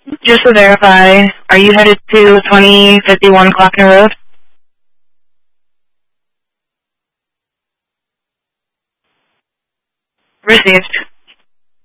Just to verify, are you headed to 2051 Klockner Road? Received.